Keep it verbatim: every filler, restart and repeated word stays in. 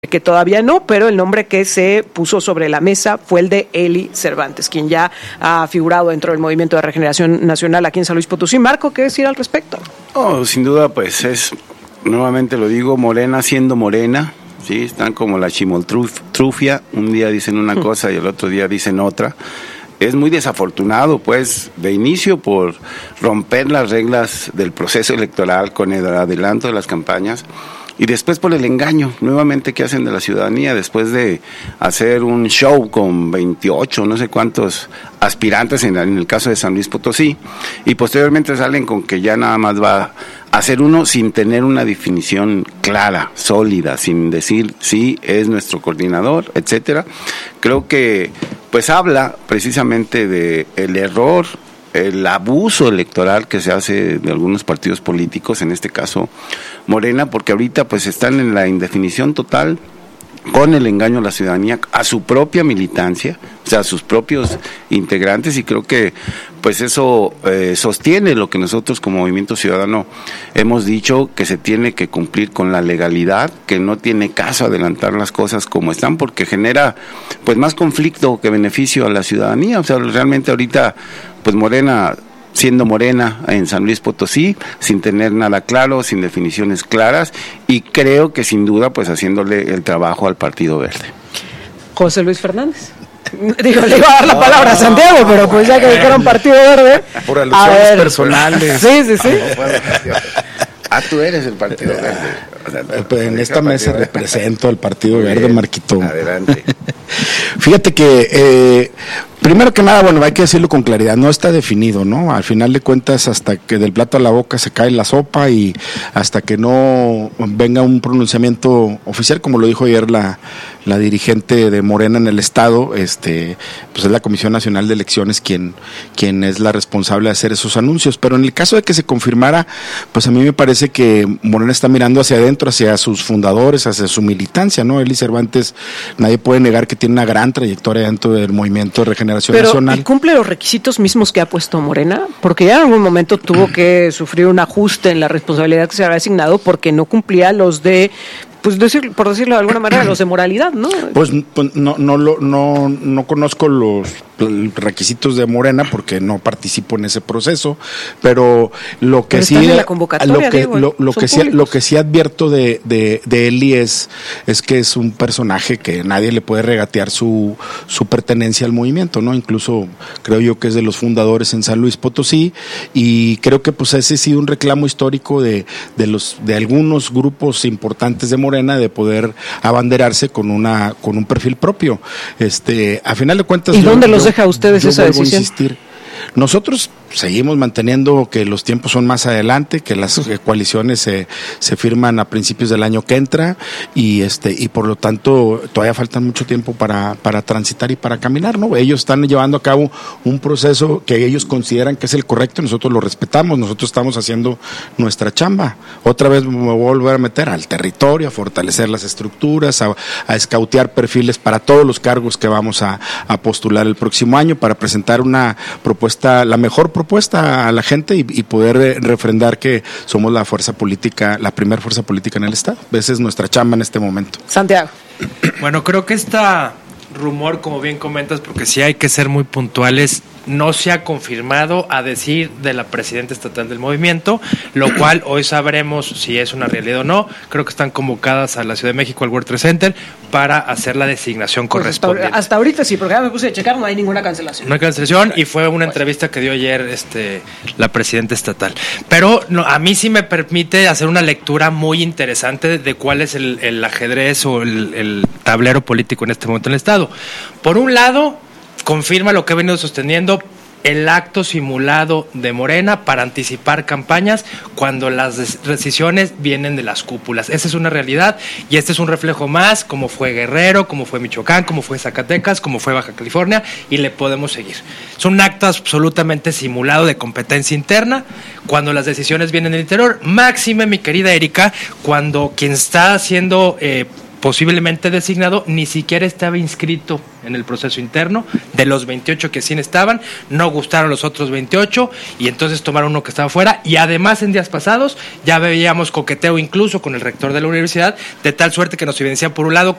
que todavía no, pero el nombre que se puso sobre la mesa fue el de Eli Cervantes, quien ya ha figurado dentro del Movimiento de Regeneración Nacional aquí en San Luis Potosí. Marco, ¿qué decir al respecto? Oh, sin duda, pues es, nuevamente lo digo, Morena siendo Morena, ¿sí? Están como la chimoltrufia, un día dicen una cosa y el otro día dicen otra. Es muy desafortunado, pues, de inicio por romper las reglas del proceso electoral con el adelanto de las campañas, y después por el engaño, nuevamente, que hacen de la ciudadanía, después de hacer un show con veintiocho, no sé cuántos aspirantes en, en el caso de San Luis Potosí, y posteriormente salen con que ya nada más va a hacer uno sin tener una definición clara, sólida, sin decir sí, es nuestro coordinador, etcétera. Creo que pues habla precisamente de el error, el abuso electoral que se hace de algunos partidos políticos, en este caso Morena, porque ahorita pues están en la indefinición total, con el engaño a la ciudadanía, a su propia militancia, o sea, a sus propios integrantes, y creo que pues eso eh, sostiene lo que nosotros como Movimiento Ciudadano hemos dicho, que se tiene que cumplir con la legalidad, que no tiene caso adelantar las cosas como están, porque genera pues más conflicto que beneficio a la ciudadanía. O sea, realmente ahorita pues Morena siendo Morena en San Luis Potosí, sin tener nada claro, sin definiciones claras, y creo que sin duda pues haciéndole el trabajo al Partido Verde. José Luis Fernández. Digo, le iba a dar la palabra a Santiago, pero pues ya que dijeron Partido Verde. Por alusiones personales. Sí, sí, sí. Ah, tú eres el Partido Verde. O sea, no, pues en esta mesa represento al Partido Verde, bien, Marquito. Adelante. Fíjate que, eh, primero que nada, bueno, hay que decirlo con claridad, no está definido, ¿no? Al final de cuentas, hasta que del plato a la boca se cae la sopa, y hasta que no venga un pronunciamiento oficial, como lo dijo ayer la, la dirigente de Morena en el Estado, este, pues es la Comisión Nacional de Elecciones quien, quien es la responsable de hacer esos anuncios. Pero en el caso de que se confirmara, pues a mí me parece que Morena está mirando hacia adentro, hacia sus fundadores, hacia su militancia, ¿no? Eli Cervantes, nadie puede negar que tiene una gran trayectoria dentro del Movimiento de Regeneración Pero, Nacional. ¿y cumple los requisitos mismos que ha puesto Morena? Porque ya en algún momento tuvo que sufrir un ajuste en la responsabilidad que se había asignado porque no cumplía los de, pues decir, por decirlo de alguna manera, los de moralidad, ¿no? Pues, pues no, no, lo, no, no conozco los requisitos de Morena porque no participo en ese proceso, pero lo que pero sí en la convocatoria, lo que digo, lo, lo que sí lo que sí advierto de, de, de Eli es, es que es un personaje que nadie le puede regatear su, su pertenencia al movimiento, ¿no? Incluso creo yo que es de los fundadores en San Luis Potosí, y creo que pues ese ha sido un reclamo histórico de, de los de algunos grupos importantes de Morena de poder abanderarse con una con un perfil propio. Este, a final de cuentas, ¿y yo, dónde yo, los deja a ustedes yo esa vuelvo decisión? A insistir. Nosotros seguimos manteniendo que los tiempos son más adelante, que las coaliciones se, se firman a principios del año que entra, y este y por lo tanto todavía falta mucho tiempo para, para transitar y para caminar, ¿no? Ellos están llevando a cabo un proceso que ellos consideran que es el correcto, y nosotros lo respetamos, nosotros estamos haciendo nuestra chamba. Otra vez me voy a volver a meter al territorio, a fortalecer las estructuras, a, a escautear perfiles para todos los cargos que vamos a, a postular el próximo año, para presentar una propuesta, la mejor propuesta a la gente, y, y poder refrendar que somos la fuerza política, la primera fuerza política en el Estado. Esa es nuestra chamba en este momento. Santiago. Bueno, creo que esta rumor, como bien comentas, porque sí hay que ser muy puntuales, no se ha confirmado a decir de la presidenta estatal del movimiento, lo cual hoy sabremos si es una realidad o no. Creo que están convocadas a la Ciudad de México, al World Trade Center, para hacer la designación pues correspondiente. Hasta, hasta ahorita sí, porque ya me puse a checar, no hay ninguna cancelación. No hay cancelación, y fue una entrevista que dio ayer este, la presidenta estatal. Pero no, a mí sí me permite hacer una lectura muy interesante de cuál es el, el ajedrez o el, el tablero político en este momento en el Estado. Por un lado, confirma lo que he venido sosteniendo, el acto simulado de Morena para anticipar campañas cuando las decisiones vienen de las cúpulas. Esa es una realidad, y este es un reflejo más, como fue Guerrero, como fue Michoacán, como fue Zacatecas, como fue Baja California, y le podemos seguir. Es un acto absolutamente simulado de competencia interna cuando las decisiones vienen del interior. Máxime, mi querida Erika, cuando quien está haciendo... Eh, posiblemente designado, ni siquiera estaba inscrito en el proceso interno. De los veintiocho que sí estaban, no gustaron los otros veintiocho y entonces tomaron uno que estaba fuera. Y además en días pasados ya veíamos coqueteo incluso con el rector de la universidad, de tal suerte que nos evidencia por un lado